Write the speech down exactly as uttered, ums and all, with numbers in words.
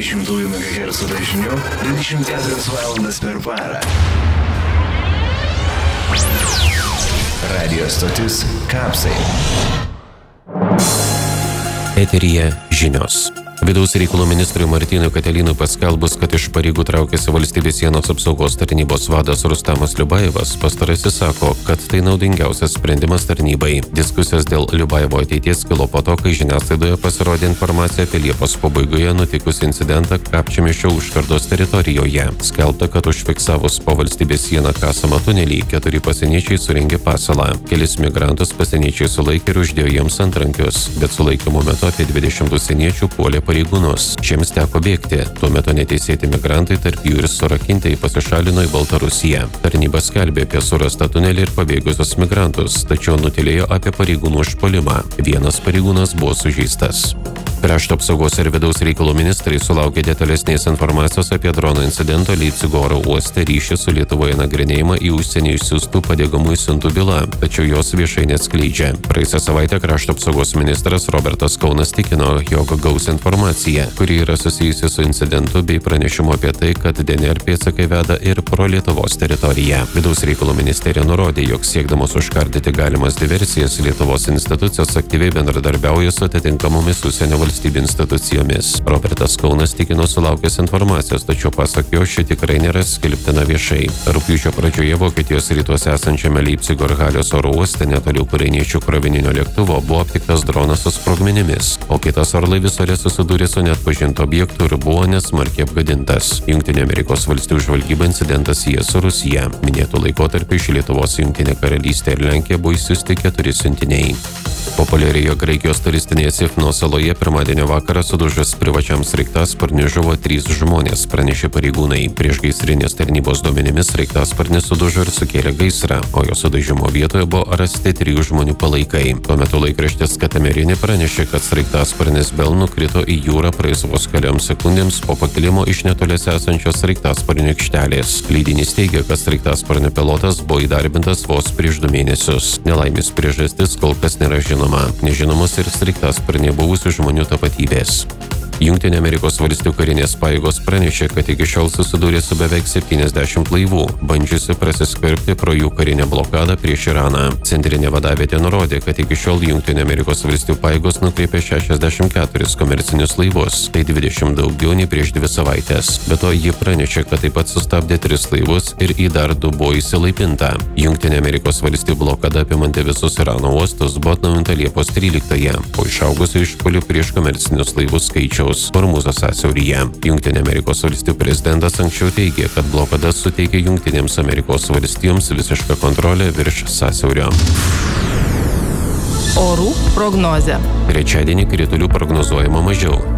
dvidešimtųjų megahercų dažniu dvidešimt keturias valandas per parą. Radio stotis Kapsai. Eteryje žinios. Vidaus reikalų ministrui Martynui Katelynui paskelbus, kad iš pareigų traukėsi valstybės sienos apsaugos tarnybos vadas Rustamas Liubajevas, pastarasis sako, kad tai naudingiausias sprendimas tarnybai. Diskusijos dėl Liubajevo ateities kilo po to, kai žiniasklaidoje pasirodė informacija apie Liepos pabaigoje nutikusį incidentą Kapčiamiesčio užkardos teritorijoje. Skelbta, kad užfiksavus po valstybės sieną kasamą tunelį, keturi pasieniečiai surengė pasalą. Kelis migrantus pasieniečiai sulaikė ir uždėjo jiems antrankius, bet sulaikymo metu apie dvidešimt užsieniečių puolė pareigūnus. Šiems teko bėgti. Tuo metu neteisėti migrantai, tarp jų ir surakintai, pasišalino į Baltarusiją. Tarnyba skelbė apie surastą tunelį ir pabėgusius migrantus, tačiau nutylėjo apie pareigūnų užpuolimą. Vienas pareigūnas buvo sužeistas. Krašto apsaugos ir vidaus reikalų ministrai sulaukė detalesnės informacijos apie drono incidento Leipcigo oro uoste ryšį su Lietuvoje nagrinėjimą į užsienį išsiųstų padegamųjų siuntų bylą, tačiau jos viešai neatskleidžia. Praėjusią savaitę krašto apsaugos ministras Robertas Kaunas tikino, jog gaus informaciją, kuri yra susijusi su incidentu bei pranešimu apie tai, kad D N R pėdsakai veda ir pro Lietuvos teritoriją. Vidaus reikalų ministerija nurodė, jog siekdamos užkardyti galimas diversijas, Lietuvos institucijos aktyviai bendradarbiauja su atitinkamomis užsienio valstybėmis valstybių institucijomis. Robertas Kaunas tikino sulaukęs informacijos, tačiau pasak jo ši tikrai nėra skelbtina viešai. Rugpjūčio pradžioje Vokietijos rytuose esančiame Leipcigo ir Halės oro uoste netoli ukrainiečių krovininio lėktuvo buvo aptiktas dronas su sprogmenimis, o kitas orlaivis ore susidūrė su neatpažintu objektu ir buvo nesmarkiai apgadintas. Jungtinių Amerikos valstijų žvalgyba incidentą sieja su Rusija. Minėtų laikotarpiu iš Lietuvos į Jungtinę karalystę ir Lenkiją buvo išsiųsti keturi siuntiniai. Populiarioje Graikijos turistinėje Sifno saloje pirmadienio vakarą sudužus privačiam sraigtasparniui žuvo trys žmonės, pranešė pareigūnai. Priešgaisrinės tarnybos duomenimis sraigtasparnis sudužo ir sukėlė gaisrą, o jo sudužimo vietoje buvo rasti trijų žmonių palaikai. Tuo metu laikraštis Katamerini pranešė, kad sraigtasparnis Bell nukrito į jūrą praėjus vos kelioms sekundėms po pakilimo iš netoliese esančios sraigtasparnių aikštelės. Leidinys teigia, kad sraigtasparnio pilotas buvo įdarbintas vos prieš du mėnesius. Nelaimės priežastis kol kas nėra žinoma. Nežinomos ir sraigtasparnyje buvusių žmonių tapatybės. Jungtinių Amerikos valstijų karinės pajėgos pranešė, kad iki šiol susidūrė su beveik septyniasdešimt laivų, bandžiusi prasiskverbti pro jų karinę blokadą prieš Iraną. Centrinė vadavietė nurodė, kad iki šiol Jungtinių Amerikos valstijų pajėgos nukreipė šešiasdešimt keturis komercinius laivus, tai dvidešimt daugiau nei prieš dvi savaitės. Be to, ji pranešė, kad taip pat sustabdė tris laivus ir į dar du buvo įsilaipinta. Jungtinių Amerikos valstijų blokada apimanti visus Irano uostus buvo atnaujinta Liepos tryliktąją, po išaugusio išpuolių prieš komercinius laivus skaičiaus Hormūzo sąsiauryje. Jungtinių Amerikos valstijų prezidentas anksčiau teigė, kad blokada suteikė Jungtinėms Amerikos valstijoms visišką kontrolę virš sąsiaurio. Orų prognozė. Trečiadienį kritulių prognozuojama mažiau.